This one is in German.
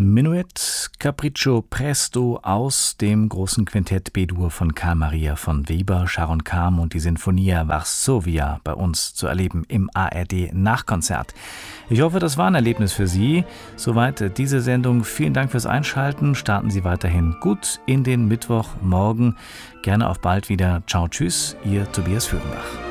Menuett Capriccio Presto aus dem großen Quintett B-Dur von Carl Maria von Weber, Sharon Kam und die Sinfonia Varsovia bei uns zu erleben im ARD-Nachkonzert. Ich hoffe, das war ein Erlebnis für Sie. Soweit diese Sendung. Vielen Dank fürs Einschalten. Starten Sie weiterhin gut in den Mittwochmorgen. Gerne auf bald wieder. Ciao, tschüss, Ihr Tobias Fürnbach.